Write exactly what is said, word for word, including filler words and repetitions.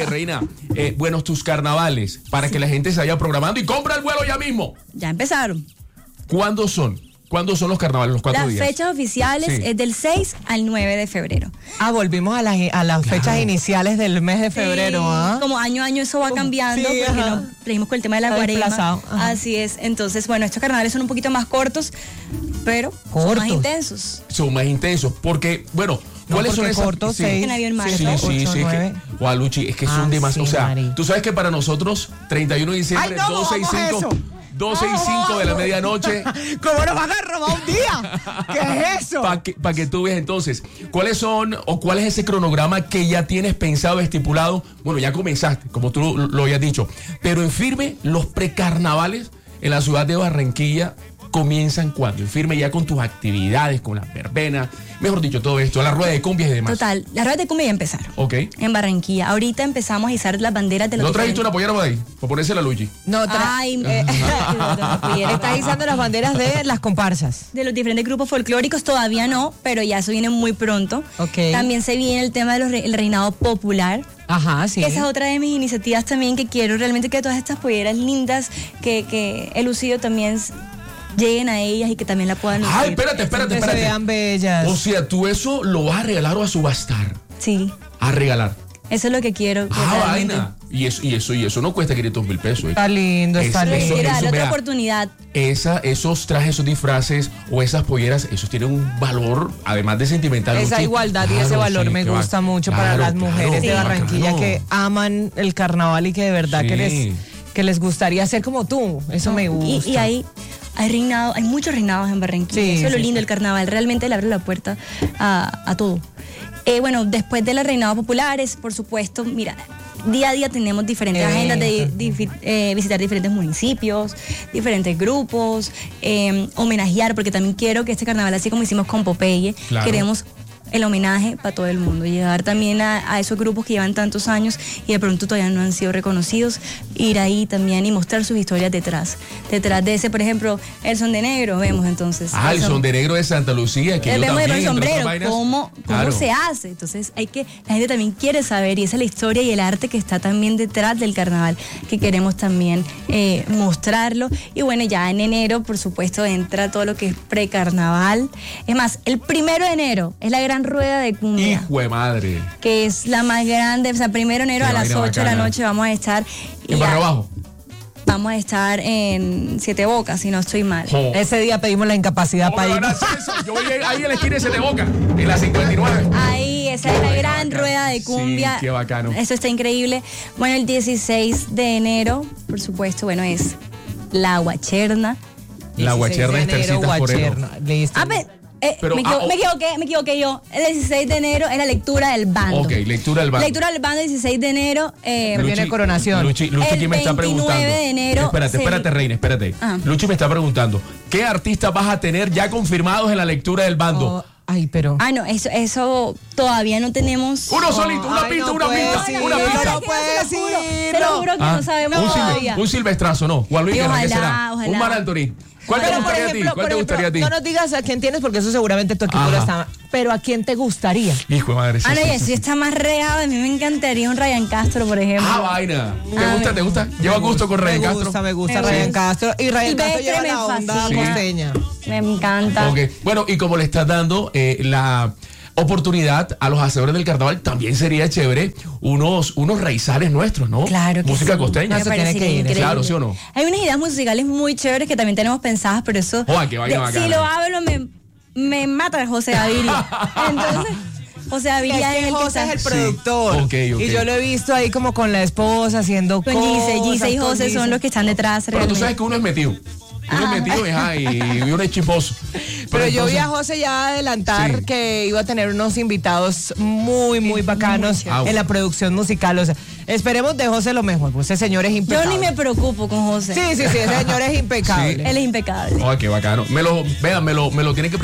Oye, Reina, eh, buenos tus carnavales, para sí. que la gente se vaya programando y compra el vuelo ya mismo. Ya empezaron. ¿Cuándo son? ¿Cuándo son los carnavales? Los cuatro las días. Las fechas oficiales sí. es del seis al nueve de febrero. Ah, volvimos a las, a las claro. fechas iniciales del mes de febrero. Sí. ¿Ah? Como año a año eso va cambiando, sí, porque nos regimos con el tema de la cuaresma. Así es. Entonces, bueno, estos carnavales son un poquito más cortos, pero cortos. son más intensos. Son más intensos, porque, bueno, ¿cuáles no, son esas? Cortos, sí. En avión marzo. Sí, sí, sí. Gualuchi, es que son ah, demasiado. Sí, o sea, Mari. Tú sabes que para nosotros, treinta y uno de diciembre, Ay, no, doce y cinco. doce y cinco de la medianoche. ¿Cómo nos van a robar un día? ¿Qué es eso? Para que, pa que tú veas entonces, ¿cuáles son o cuál es ese cronograma que ya tienes pensado, estipulado? Bueno, ya comenzaste, como tú lo, lo habías dicho, pero en firme, los precarnavales en la ciudad de Barranquilla comienzan cuando, en firme ya con tus actividades, con las verbenas, mejor dicho, todo esto, la rueda de cumbias y demás. Total, la rueda de cumbia ya empezaron. Ok. En Barranquilla. Ahorita empezamos a izar las banderas de los. ¿No trajiste una pollera por ahí? Para ponerse la Luigi. No, tra Ay, eh, está izando las banderas de las comparsas. De los diferentes grupos folclóricos todavía no, pero ya eso viene muy pronto. Ok. También se viene el tema del re reinado popular. Ajá, sí. Esa es otra de mis iniciativas también que quiero realmente que todas estas polleras lindas que, que he lucido también lleguen a ellas y que también la puedan lucir. Ay, espérate, espérate, espérate. Se vean bellas. O sea, tú eso lo vas a regalar o a subastar. Sí. A regalar. Eso es lo que quiero. Ah, vaina. Y eso, y eso, y eso no cuesta quinientos mil pesos. ¿eh? Está lindo, está eso, lindo. Quiero eso, darle otra vea, oportunidad. Esa, esos trajes, esos disfraces o esas polleras, esos tienen un valor, además de sentimental. Esa Luchi. igualdad claro, y ese valor sí, me gusta va, mucho claro, para las mujeres claro, de Barranquilla sí. que aman el carnaval y que de verdad sí. que, les, que les gustaría ser como tú. Eso no, me gusta. Y, y ahí hay reinado, hay muchos reinados en Barranquilla. Sí, eso es lo lindo del carnaval. Realmente le abre la puerta a, a todo. Eh, bueno, después de los reinados populares, por supuesto, mira, día a día tenemos diferentes eh, agendas de di, eh, visitar diferentes municipios, diferentes grupos, eh, homenajear, porque también quiero que este carnaval, así como hicimos con Popeye, claro. queremos el homenaje para todo el mundo, llegar también a, a esos grupos que llevan tantos años y de pronto todavía no han sido reconocidos, ir ahí también y mostrar sus historias detrás, detrás de ese, por ejemplo, el son de negro, vemos entonces. Ah, el son, son de negro de Santa Lucía, que vemos también, el sombrero, cómo, cómo claro. se hace, entonces hay que, la gente también quiere saber y esa es la historia y el arte que está también detrás del carnaval, que queremos también eh, mostrarlo y bueno, ya en enero, por supuesto, entra todo lo que es precarnaval, es más, el primero de enero es la gran rueda de cumbia. Hijo de madre. Que es la más grande, o sea, primero de enero a las ocho de la noche vamos a estar. ¿En Barrio Bajo? Vamos a estar en Siete Bocas, si no estoy mal. Oh. Ese día pedimos la incapacidad para ir. Yo voy ahí en la esquina de Siete Bocas, en la cincuenta y nueve. Ahí, esa es la gran rueda de cumbia. Sí, qué bacano. Eso está increíble. Bueno, el dieciséis de enero, por supuesto, bueno, es la guacherna. La guacherna es Tercita Moreno. Listo. Ah, pero, Eh, Pero, me, equivo ah, oh, me equivoqué, me equivoqué yo. El dieciséis de enero es la lectura del bando. Ok, lectura del bando. Lectura del bando, dieciséis de enero. Eh, Luchi, viene coronación. Luchi, Luchi aquí me está preguntando. El veintinueve de enero. Espérate, espérate, Reina, espérate. Ah. Luchi me está preguntando, ¿qué artistas vas a tener ya confirmados en la lectura del bando? Oh, ay, pero. Ah, no, eso, eso todavía no tenemos. Uno solito, una pista, una pista, una pista. No puedes ir. Te lo juro que no sabemos todavía. Un silvestrazo, no. Juan Luis, ¿qué será? Un Mar Anthony. ¿Cuál te gustaría a ti? ¿Cuál te gustaría a ti? No nos digas a quién tienes porque eso seguramente tu equipo lo está. Pero ¿a quién te gustaría? Hijo de madre. Ah, no, y si está más regado, a mí me encantaría un Ryan Castro, por ejemplo. Ah, vaina. ¿Te gusta? ¿Te gusta? ¿Lleva gusto con Ryan Castro? Me gusta, me gusta Ryan Castro. Y Ryan Castro lleva la onda costeña. Me encanta. Ok, bueno, y como le estás dando eh, la oportunidad a los hacedores del carnaval, también sería chévere unos, unos raizales nuestros, ¿no? Claro que música sí. costeña. Eso tiene que ir. Claro, ¿sí o no? Hay unas ideas musicales muy chéveres que también tenemos pensadas, pero eso... Joder, qué vaina de, si lo hablo, me, me mata José Gaviria. Entonces... José Gaviria es, es el José que es el productor. Sí. Okay, okay. Y yo lo he visto ahí como con la esposa haciendo con cosas. Gise, Gise y José son los que están detrás. Pero realmente. Tú sabes que uno es metido. Uno ah. es metido es ahí, y uno es chiposo. Pero, Pero entonces, yo vi a José ya adelantar sí. que iba a tener unos invitados muy, muy bacanos ah, en la producción musical. O sea, esperemos de José lo mejor, pues ese señor es impecable. Yo ni me preocupo con José. Sí, sí, sí, ese señor es impecable. Sí. Él es impecable. Ay, qué bacano. Me lo, vean, me lo, me lo tienen que presentar.